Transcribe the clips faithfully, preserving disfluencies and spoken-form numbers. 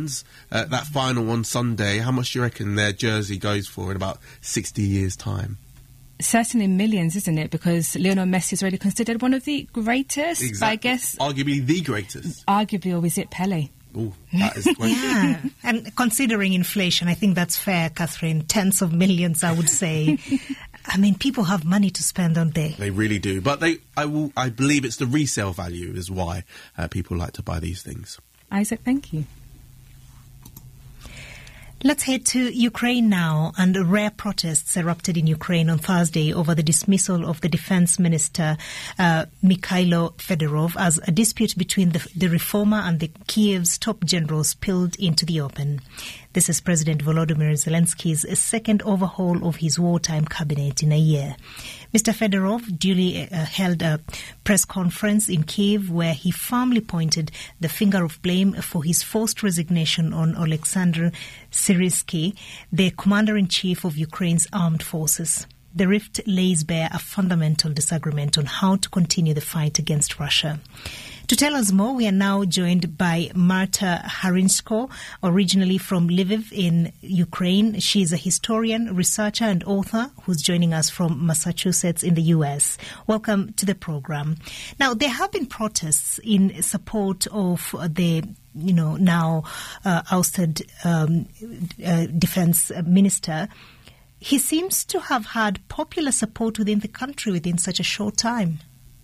wins uh, that final on Sunday, how much do you reckon their jersey goes for in about sixty years' time? Certainly millions, isn't it? Because Lionel Messi is already considered one of the greatest. Exactly. But I guess arguably the greatest. Arguably, or is it Pele? Oh, that is the question. Yeah, and considering inflation, I think that's fair, Catherine. Tens of millions, I would say. I mean, people have money to spend, don't they? They really do. But they, I will, I believe it's the resale value is why uh, people like to buy these things. Isaac, thank you. Let's head to Ukraine now. And rare protests erupted in Ukraine on Thursday over the dismissal of the defense minister, uh, Mikhailo Fedorov, as a dispute between the, the reformer and the Kiev's top generals spilled into the open. This is President Volodymyr Zelensky's second overhaul of his wartime cabinet in a year. Mister Fedorov duly uh, held a press conference in Kiev where he firmly pointed the finger of blame for his forced resignation on Oleksandr Syrsky, the commander-in-chief of Ukraine's armed forces. The rift lays bare a fundamental disagreement on how to continue the fight against Russia. To tell us more, we are now joined by Marta Harinsko, originally from Lviv in Ukraine. She is a historian, researcher and author who's joining us from Massachusetts in the U S. Welcome to the program. Now, there have been protests in support of the you know, now uh, ousted um, uh, defense minister. He seems to have had popular support within the country within such a short time.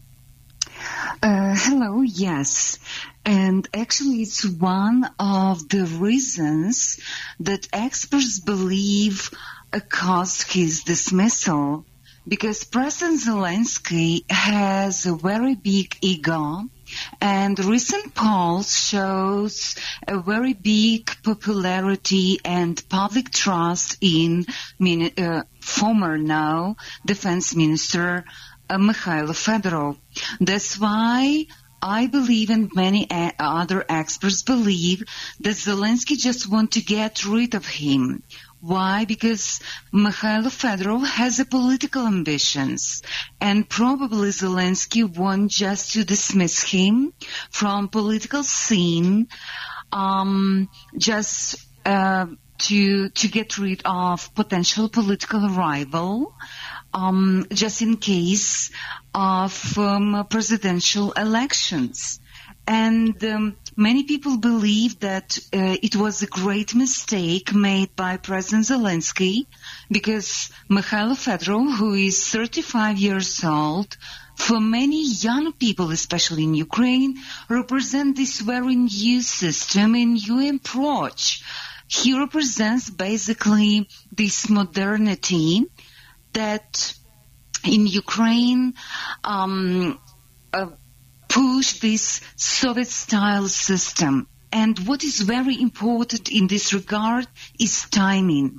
Uh, hello, yes. And actually it's one of the reasons that experts believe caused his dismissal, because President Zelensky has a very big ego, and recent polls shows a very big popularity and public trust in uh, former now defense minister uh, Mikhailo Fedorov. That's why I believe, and many a- other experts believe, that Zelensky just want to get rid of him. Why? Because Mikhailo Fedorov has a political ambitions, and probably Zelensky wants just to dismiss him from political scene, um, just uh, to to get rid of potential political rival, um, just in case of um, presidential elections. And um, many people believe that uh, it was a great mistake made by President Zelensky, because Mikhailo Fedorov, who is thirty-five years old, for many young people, especially in Ukraine, represent this very new system and new approach. He represents basically this modernity that in Ukraine um, uh, push this Soviet-style system. And what is very important in this regard is timing.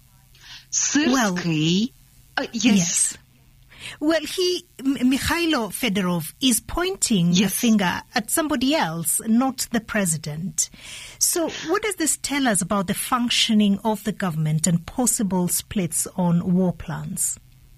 Syrsky, well, uh, yes. yes. Well, he, M- Mikhailo Fedorov, is pointing yes. the finger at somebody else, not the president. So what does this tell us about the functioning of the government and possible splits on war plans?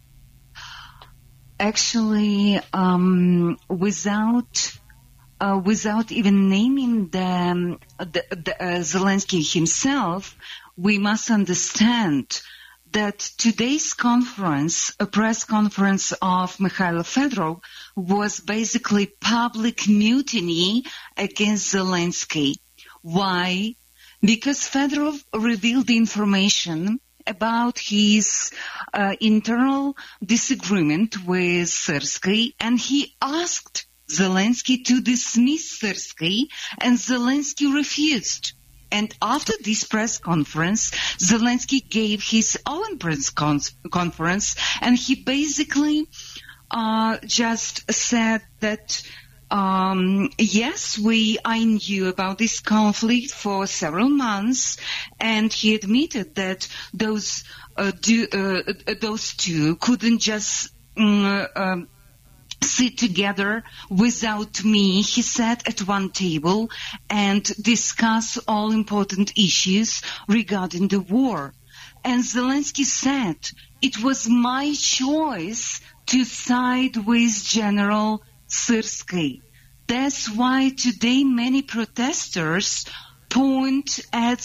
Actually, um, without... Uh, without even naming the, the, the uh, Zelensky himself, we must understand that today's conference, a press conference of Mikhailo Fedorov, was basically public mutiny against Zelensky. Why? Because Fedorov revealed the information about his uh, internal disagreement with Syrsky, and he asked Zelensky to dismiss Syrsky, and Zelensky refused. And after this press conference, Zelensky gave his own press con- conference, and he basically uh, just said that, um, yes, we I knew about this conflict for several months, and he admitted that those uh, do, uh, those two couldn't just um, um, sit together without me, he sat at one table and discuss all important issues regarding the war. And Zelensky said, it was my choice to side with General Syrsky. That's why today many protesters point at